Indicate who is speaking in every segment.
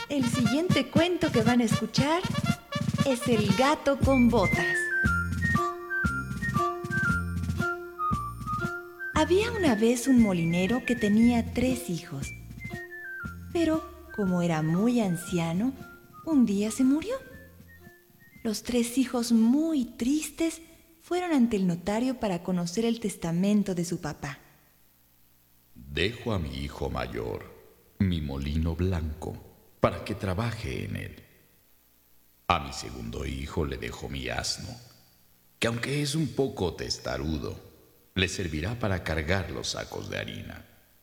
Speaker 1: El siguiente cuento que van a escuchar es El gato con botas. Había una vez un molinero que tenía 3 hijos, pero como era muy anciano, un día se murió. Los 3 hijos, muy tristes, fueron ante el notario para conocer el testamento de su papá.
Speaker 2: Dejo a mi hijo mayor, mi molino blanco, para que trabaje en él. A mi segundo hijo le dejo mi asno, que aunque es un poco testarudo, le servirá para cargar los sacos de harina.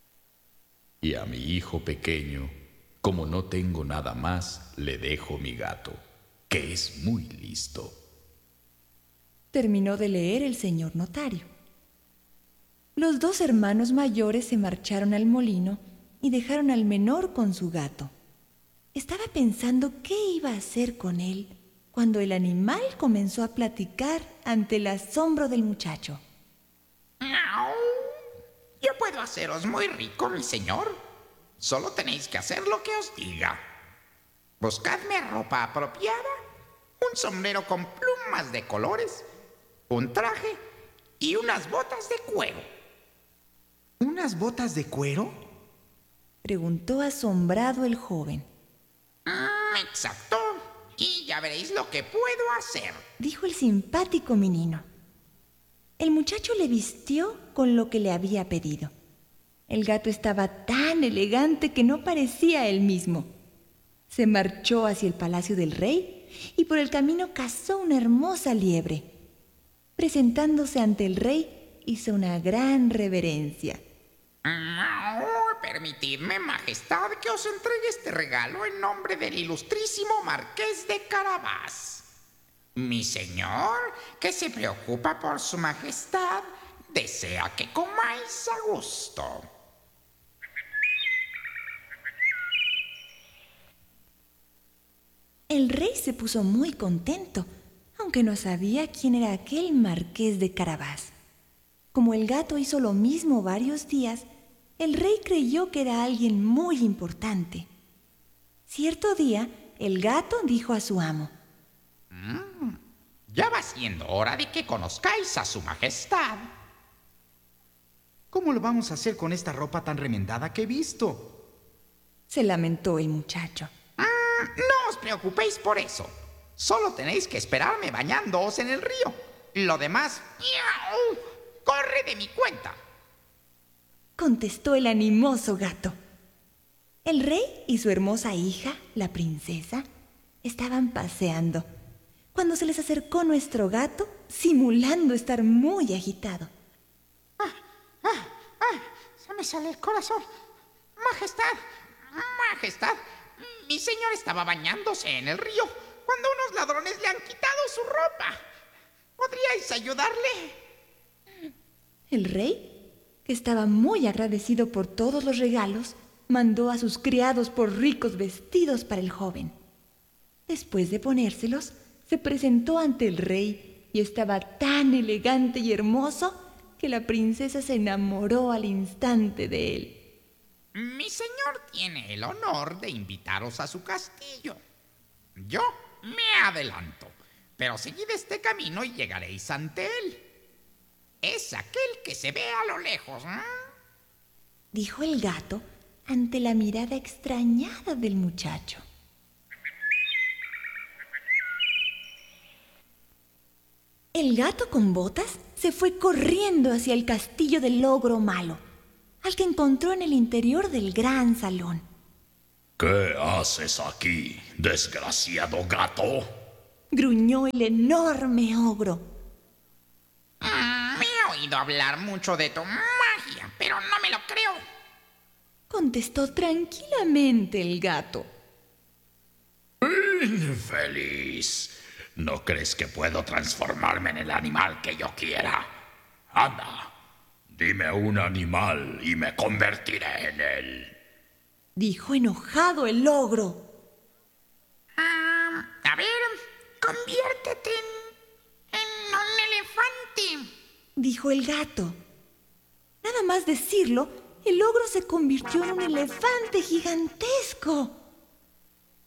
Speaker 2: Y a mi hijo pequeño, como no tengo nada más, le dejo mi gato, que es muy listo.
Speaker 1: Terminó de leer el señor notario. Los 2 hermanos mayores se marcharon al molino y dejaron al menor con su gato. Estaba pensando qué iba a hacer con él cuando el animal comenzó a platicar ante el asombro del muchacho.
Speaker 3: ¡Miau! Yo puedo haceros muy rico, mi señor. Solo tenéis que hacer lo que os diga. Buscadme ropa apropiada, un sombrero con plumas de colores, un traje y unas botas de cuero.
Speaker 4: ¿Unas botas de cuero?
Speaker 1: Preguntó asombrado el joven.
Speaker 3: Exacto. Y ya veréis lo que puedo hacer,
Speaker 1: Dijo el simpático menino. El muchacho le vistió con lo que le había pedido. El gato estaba tan elegante que no parecía él mismo. Se marchó hacia el palacio del rey y por el camino cazó una hermosa liebre. Presentándose ante el rey, hizo una gran reverencia.
Speaker 3: Permitidme, majestad, que os entregue este regalo en nombre del ilustrísimo marqués de Carabás. Mi señor, que se preocupa por su majestad, desea que comáis a gusto.
Speaker 1: El rey se puso muy contento, aunque no sabía quién era aquel marqués de Carabás. Como el gato hizo lo mismo varios días, el rey creyó que era alguien muy importante. Cierto día, el gato dijo a su amo:
Speaker 3: Ya va siendo hora de que conozcáis a su majestad.
Speaker 4: ¿Cómo lo vamos a hacer con esta ropa tan remendada que he visto?
Speaker 1: Se lamentó el muchacho.
Speaker 3: No os preocupéis por eso. Solo tenéis que esperarme bañándoos en el río. Lo demás, ¡miau!, corre de mi cuenta.
Speaker 1: Contestó el animoso gato. El rey y su hermosa hija, la princesa, estaban paseando, cuando se les acercó nuestro gato, simulando estar muy agitado.
Speaker 3: Se me sale el corazón. Majestad, mi señor estaba bañándose en el río cuando unos ladrones le han quitado su ropa. ¿Podríais ayudarle?
Speaker 1: El rey, que estaba muy agradecido por todos los regalos, mandó a sus criados por ricos vestidos para el joven. Después de ponérselos, se presentó ante el rey y estaba tan elegante y hermoso que la princesa se enamoró al instante de él.
Speaker 3: Mi señor tiene el honor de invitaros a su castillo. Yo me adelanto, pero seguid este camino y llegaréis ante él. Es aquel que se ve a lo lejos, ¿eh?
Speaker 1: Dijo el gato ante la mirada extrañada del muchacho. El gato con botas se fue corriendo hacia el castillo del ogro malo, al que encontró en el interior del gran salón.
Speaker 2: ¿Qué haces aquí, desgraciado gato?
Speaker 1: Gruñó el enorme ogro.
Speaker 3: He oído hablar mucho de tu magia, pero no me lo creo.
Speaker 1: Contestó tranquilamente el gato.
Speaker 2: Infeliz. ¿No crees que puedo transformarme en el animal que yo quiera? Anda, dime un animal y me convertiré en él.
Speaker 1: Dijo enojado el ogro.
Speaker 3: A ver, conviértete en un elefante.
Speaker 1: Dijo el gato. Nada más decirlo, el ogro se convirtió en un elefante gigantesco.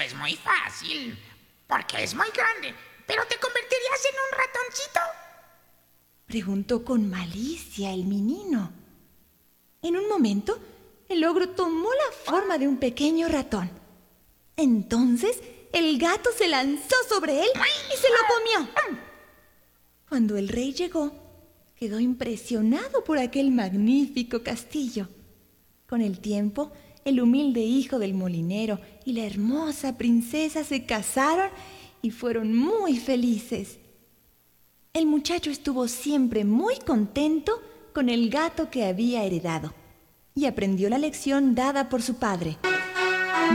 Speaker 3: es muy fácil, porque es muy grande. ¿Pero te convertirías en un ratoncito?
Speaker 1: Preguntó con malicia el menino. En un momento, el ogro tomó la forma de un pequeño ratón. Entonces, el gato se lanzó sobre él y se lo comió. Cuando el rey llegó, quedó impresionado por aquel magnífico castillo. Con el tiempo, el humilde hijo del molinero y la hermosa princesa se casaron y fueron muy felices. El muchacho estuvo siempre muy contento con el gato que había heredado y aprendió la lección dada por su padre.